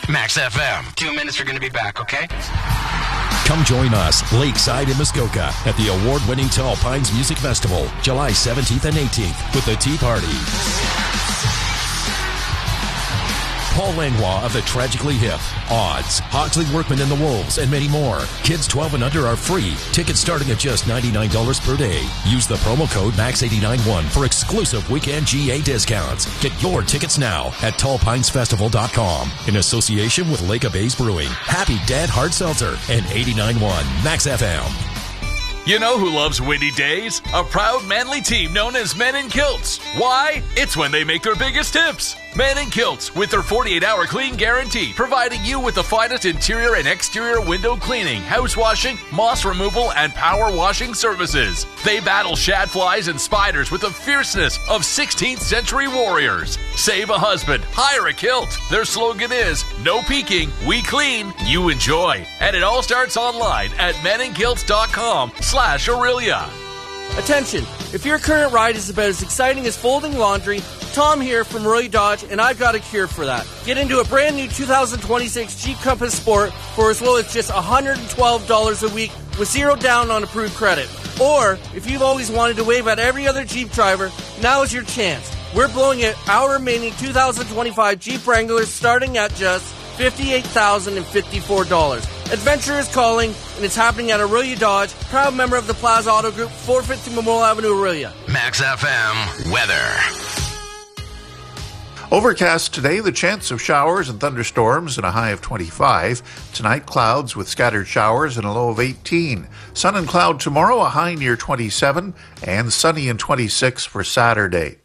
Max FM. 2 minutes, we're going to be back, okay? Come join us, Lakeside in Muskoka, at the award-winning Tall Pines Music Festival, July 17th and 18th, with the Tea Party. Paul Langlois of the Tragically Hip, Odds, Hawksley Workman and the Wolves, and many more. Kids 12 and under are free. Tickets starting at just $99 per day. Use the promo code MAX891 for exclusive weekend GA discounts. Get your tickets now at tallpinesfestival.com in association with Lake of Bays Brewing, Happy Dad Hard Seltzer, and 89.1 Max FM. You know who loves windy days? A proud manly team known as Men in Kilts. Why? It's when they make their biggest tips. Men in Kilts, with their 48-hour clean guarantee, providing you with the finest interior and exterior window cleaning, house washing, moss removal, and power washing services. They battle shad flies and spiders with the fierceness of 16th century warriors. Save a husband, hire a kilt. Their slogan is, no peeking, we clean, you enjoy. And it all starts online at meninkilts.com/Aurelia. Attention, if your current ride is about as exciting as folding laundry, Tom here from Roy Dodge, and I've got a cure for that. Get into a brand new 2026 Jeep Compass Sport for as low as just $112 a week with zero down on approved credit. Or, if you've always wanted to wave at every other Jeep driver, now is your chance. We're blowing it our remaining 2025 Jeep Wranglers starting at just $58,054. Adventure is calling, and it's happening at Aurelia Dodge, proud member of the Plaza Auto Group, 450 Memorial Avenue, Aurelia. Max FM weather. Overcast today, the chance of showers and thunderstorms and a high of 25. Tonight, clouds with scattered showers and a low of 18. Sun and cloud tomorrow, a high near 27, and sunny and 26 for Saturday.